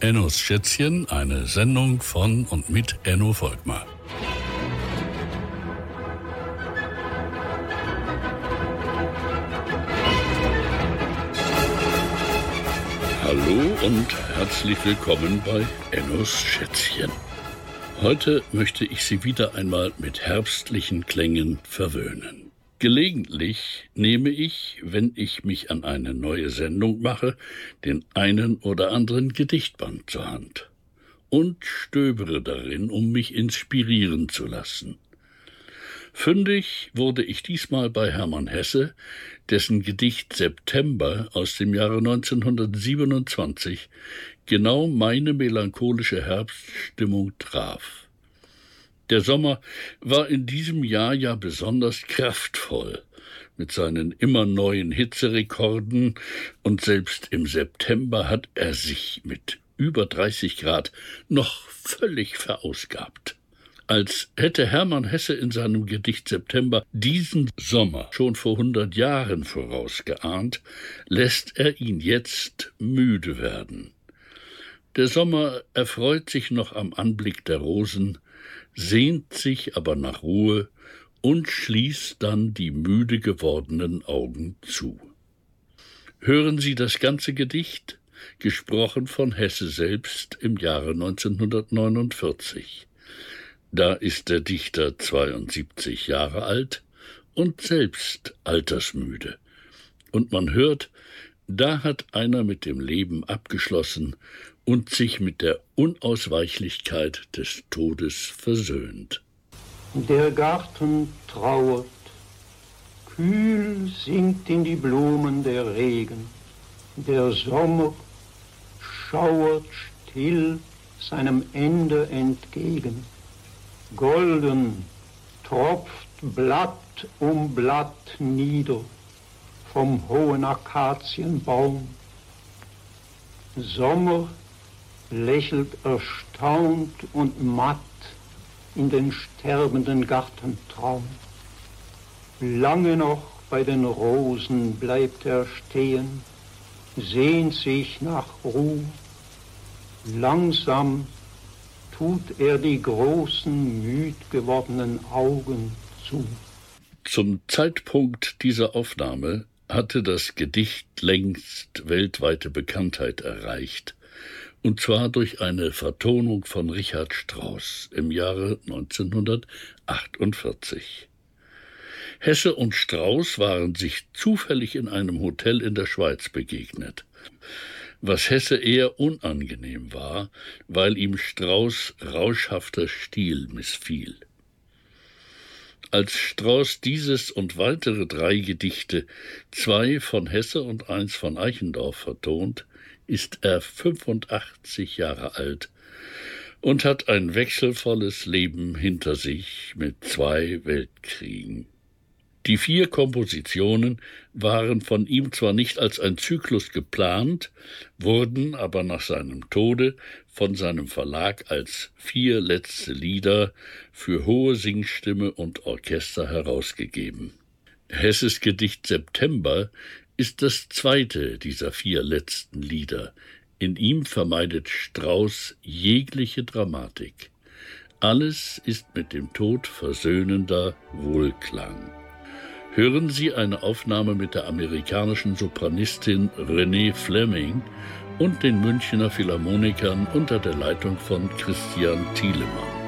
Ennos Schätzchen, eine Sendung von und mit Enno Volkmar. Hallo und herzlich willkommen bei Ennos Schätzchen. Heute möchte ich Sie wieder einmal mit herbstlichen Klängen verwöhnen. Gelegentlich nehme ich, wenn ich mich an eine neue Sendung mache, den einen oder anderen Gedichtband zur Hand und stöbere darin, um mich inspirieren zu lassen. Fündig wurde ich diesmal bei Hermann Hesse, dessen Gedicht September aus dem Jahre 1927 genau meine melancholische Herbststimmung traf. Der Sommer war in diesem Jahr ja besonders kraftvoll, mit seinen immer neuen Hitzerekorden, und selbst im September hat er sich mit über 30 Grad noch völlig verausgabt. Als hätte Hermann Hesse in seinem Gedicht September diesen Sommer schon vor 100 Jahren vorausgeahnt, lässt er ihn jetzt müde werden. Der Sommer erfreut sich noch am Anblick der Rosen, sehnt sich aber nach Ruhe und schließt dann die müde gewordenen Augen zu. Hören Sie das ganze Gedicht, gesprochen von Hesse selbst im Jahre 1949. Da ist der Dichter 72 Jahre alt und selbst altersmüde. Und man hört, da hat einer mit dem Leben abgeschlossen und sich mit der Unausweichlichkeit des Todes versöhnt. Der Garten trauert, kühl sinkt in die Blumen der Regen. Der Sommer schauert still seinem Ende entgegen. Golden tropft Blatt um Blatt nieder vom hohen Akazienbaum. Sommer lächelt erstaunt und matt in den sterbenden Gartentraum. Lange noch bei den Rosen bleibt er stehen, sehnt sich nach Ruhe. Langsam tut er die großen, müd gewordenen Augen zu. Zum Zeitpunkt dieser Aufnahme hatte das Gedicht längst weltweite Bekanntheit erreicht, und zwar durch eine Vertonung von Richard Strauss im Jahre 1948. Hesse und Strauss waren sich zufällig in einem Hotel in der Schweiz begegnet, was Hesse eher unangenehm war, weil ihm Strauss' rauschhafter Stil missfiel. Als Strauss dieses und weitere 3 Gedichte, 2 von Hesse und 1 von Eichendorff, vertont, ist er 85 Jahre alt und hat ein wechselvolles Leben hinter sich mit 2 Weltkriegen. Die 4 Kompositionen waren von ihm zwar nicht als ein Zyklus geplant, wurden aber nach seinem Tode von seinem Verlag als 4 letzte Lieder für hohe Singstimme und Orchester herausgegeben. Hesses Gedicht September ist das 2. dieser 4 letzten Lieder. In ihm vermeidet Strauss jegliche Dramatik. Alles ist mit dem Tod versöhnender Wohlklang. Hören Sie eine Aufnahme mit der amerikanischen Sopranistin Renée Fleming und den Münchener Philharmonikern unter der Leitung von Christian Thielemann.